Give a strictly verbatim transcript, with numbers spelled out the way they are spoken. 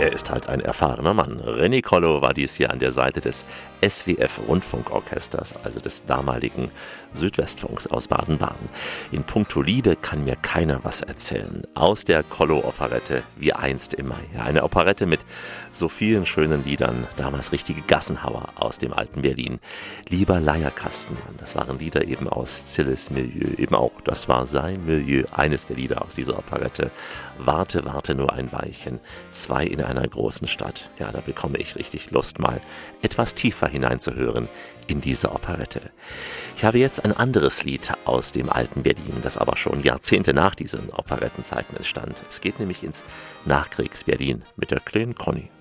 Er ist halt ein erfahrener Mann. René Collo war dies hier an der Seite des S W F-Rundfunkorchesters, also des damaligen Südwestfunks aus Baden-Baden. In puncto Liebe kann mir keiner was erzählen. Aus der Collo-Operette wie einst im Mai. Ja, eine Operette mit so vielen schönen Liedern, damals richtige Gassenhauer aus dem alten Berlin. Lieber Leierkastenmann, das waren Lieder eben aus Zilles Milieu, eben auch, das war sein Milieu, eines der Lieder aus dieser Operette. Warte, warte nur ein Weilchen, zwei in einer großen Stadt. Ja, da bekomme ich richtig Lust, mal etwas tiefer hineinzuhören in diese Operette. Ich habe jetzt ein anderes Lied aus dem alten Berlin, das aber schon Jahrzehnte nach diesen Operettenzeiten entstand. Es geht nämlich ins Nachkriegs-Berlin mit der kleinen Conny.